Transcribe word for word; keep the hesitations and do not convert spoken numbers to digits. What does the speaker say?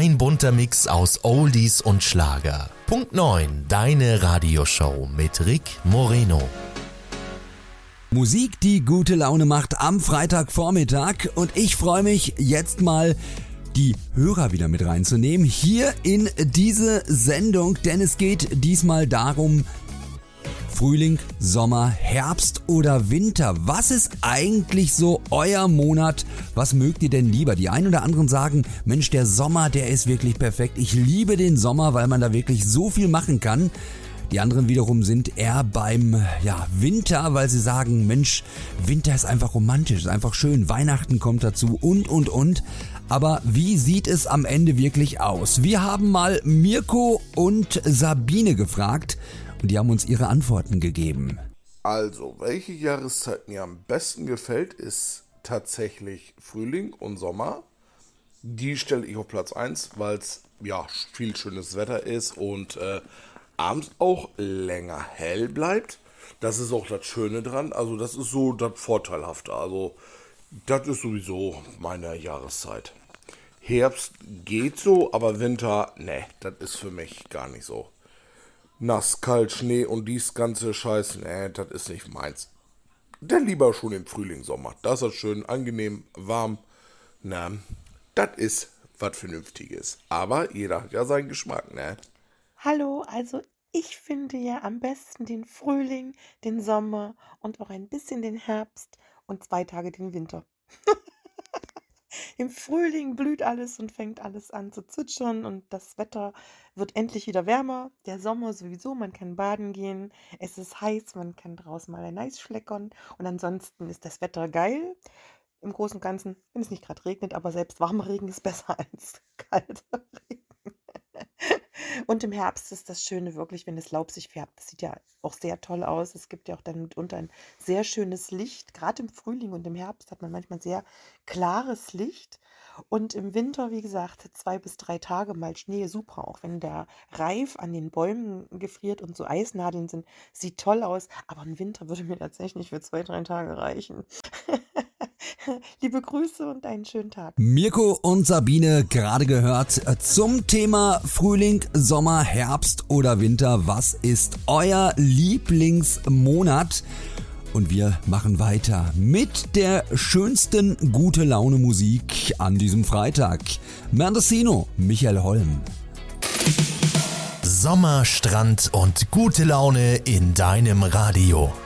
Ein bunter Mix aus Oldies und Schlager. Punkt neun, deine Radioshow mit Rick Moreno. Musik, die gute Laune macht am Freitagvormittag, und ich freue mich jetzt mal, die Hörer wieder mit reinzunehmen hier in diese Sendung, denn es geht diesmal darum, Frühling, Sommer, Herbst oder Winter. Was ist eigentlich so euer Monat? Was mögt ihr denn lieber? Die einen oder anderen sagen, Mensch, der Sommer, der ist wirklich perfekt. Ich liebe den Sommer, weil man da wirklich so viel machen kann. Die anderen wiederum sind eher beim ja, Winter, weil sie sagen, Mensch, Winter ist einfach romantisch, ist einfach schön, Weihnachten kommt dazu und, und, und. Aber wie sieht es am Ende wirklich aus? Wir haben mal Mirko und Sabine gefragt und die haben uns ihre Antworten gegeben. Also, welche Jahreszeit mir am besten gefällt, ist tatsächlich Frühling und Sommer. Die stelle ich auf Platz eins, weil es ja viel schönes Wetter ist und äh, abends auch länger hell bleibt. Das ist auch das Schöne dran. Also das ist so das Vorteilhafte. Also das ist sowieso meine Jahreszeit. Herbst geht so, aber Winter, ne, das ist für mich gar nicht so. Nass, kalt, Schnee und dies ganze Scheiß, ne, das ist nicht meins. Dann lieber schon im Frühling, Sommer. Das ist schön, angenehm, warm. Na, das ist was Vernünftiges. Aber jeder hat ja seinen Geschmack, ne? Hallo, also ich finde ja am besten den Frühling, den Sommer und auch ein bisschen den Herbst und zwei Tage den Winter. Im Frühling blüht alles und fängt alles an zu zwitschern und das Wetter wird endlich wieder wärmer. Der Sommer sowieso, man kann baden gehen, es ist heiß, man kann draußen mal ein Eis schleckern und ansonsten ist das Wetter geil. Im Großen und Ganzen, wenn es nicht gerade regnet, aber selbst warmer Regen ist besser als kalter Regen. Und im Herbst ist das Schöne wirklich, wenn das Laub sich färbt. Das sieht ja auch sehr toll aus. Es gibt ja auch dann mitunter ein sehr schönes Licht. Gerade im Frühling und im Herbst hat man manchmal sehr klares Licht. Und im Winter, wie gesagt, zwei bis drei Tage mal Schnee, super. Auch wenn der Reif an den Bäumen gefriert und so Eisnadeln sind, sieht toll aus. Aber ein Winter würde mir tatsächlich für zwei, drei Tage reichen. Liebe Grüße und einen schönen Tag. Mirko und Sabine gerade gehört zum Thema Frühling, Sommer, Herbst oder Winter. Was ist euer Lieblingsmonat? Und wir machen weiter mit der schönsten Gute-Laune-Musik an diesem Freitag. Mendocino, Michael Holm. Sommer, Strand und gute Laune in deinem Radio.